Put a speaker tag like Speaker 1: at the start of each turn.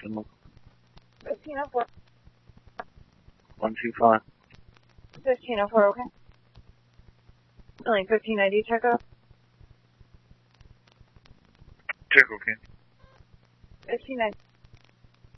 Speaker 1: Finland.
Speaker 2: 1504.
Speaker 1: 125.
Speaker 2: 1504, okay. Only 1590, check out.
Speaker 1: Check, okay.
Speaker 2: 1590.